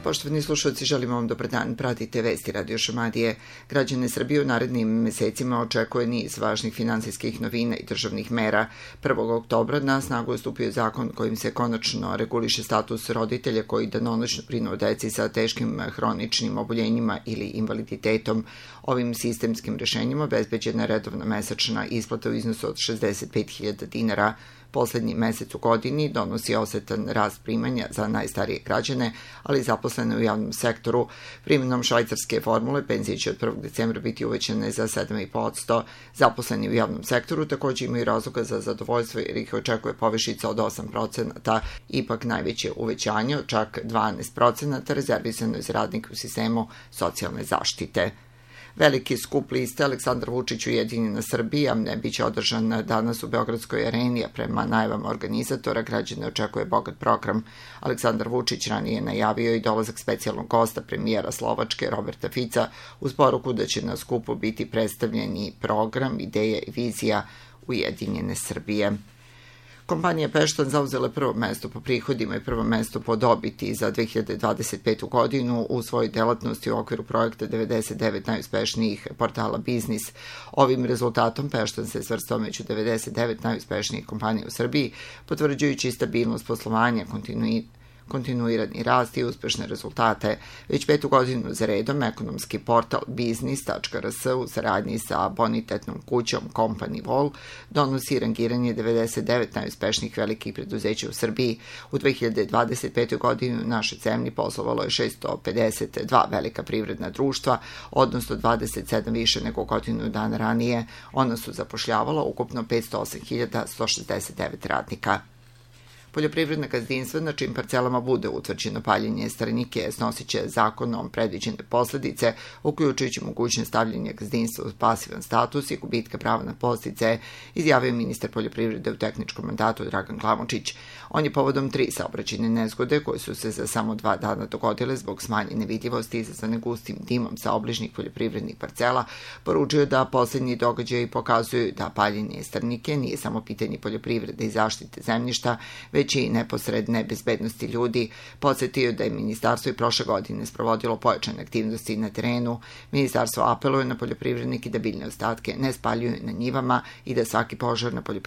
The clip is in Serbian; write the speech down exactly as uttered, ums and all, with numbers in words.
Poštovani slušalci, želimo vam dobar dan. Pratite vesti Radio Šumadije. Građane Srbije u narednim mesecima očekuje niz važnih finansijskih novina i državnih mera. prvog oktobra na snagu je stupio zakon kojim se konačno reguliše status roditelja koji danonoćno brinu o deci sa teškim hroničnim oboljenjima ili invaliditetom. Ovim sistemskim rešenjima obezbeđena je redovna mesečna isplata u iznosu od šezdeset pet hiljada dinara. Poslednji mesec u godini donosi osetan rast primanja za najstarije građane, ali i zaposlene u javnom sektoru. Primenom švajcarske formule penzije će od prvog decembra biti uvećane za sedam zarez pet posto. Zaposleni u javnom sektoru također imaju razloga za zadovoljstvo jer ih očekuje povišica od osam procenata. Ipak najveće uvećanje od čak dvanaest procenata rezervisano je za radnike u sistemu socijalne zaštite. Veliki skup liste Aleksandar Vučić Ujedinjena Srbija ne biće održan danas u Beogradskoj areni, a prema najavama organizatora građane očekuje bogat program. Aleksandar Vučić ranije najavio i dolazak specijalnog gosta premijera Slovačke Roberta Fica uz poruku da će na skupu biti predstavljeni program, ideja i vizija Ujedinjene Srbije. Kompanija Peštan zauzela prvo mesto po prihodima i prvo mesto po dobiti za dve hiljade dvadeset petu godinu u svojoj delatnosti u okviru projekta devedeset devet najuspešnijih portala Biznis. Ovim rezultatom Peštan se svrstao među devedeset devet najuspešnijih kompanija u Srbiji, potvrđujući stabilnost poslovanja, kontinuitet, kontinuirani rast i uspešne rezultate. Već petu godinu za redom ekonomski portal biznis tačka er es u saradnji sa bonitetnom kućom Company Wall donosi rangiranje devedeset devet najuspešnijih velikih preduzeća u Srbiji. U dve hiljade dvadeset petoj godini u našoj zemlji poslovalo je šesto pedeset dva velika privredna društva, odnosno dvadeset sedam više nego godinu dana ranije. Ona su zapošljavala ukupno petsto osam hiljada sto šezdeset devet radnika. Poljoprivredna gazdinstva na čim parcelama bude utvrđeno paljenje starinike snosit će zakonom predviđene posledice, uključujući mogućnost stavljanja gazdinstva u pasivan status i gubitka prava na podsticaje, izjavio ministar poljoprivrede u tehničkom mandatu Dragan Glamočić. On je povodom tri saobraćajne nezgode koje su se za samo dva dana dogodile zbog smanjene vidljivosti izazvane gustim dimom sa obližnjih poljoprivrednih parcela poručio da posljednji događaji pokazuju da paljenje starinike nije samo pitanje poljoprivrede i zaštite zemljišta, već i neposredne bezbednosti ljudi. Podsjetio da je ministarstvo i prošle godine sprovodilo pojačane aktivnosti na terenu. Ministarstvo apeluje na poljoprivrednike da biljne ostatke ne spaljuju na njivama i da svaki požar na poljoprivrednim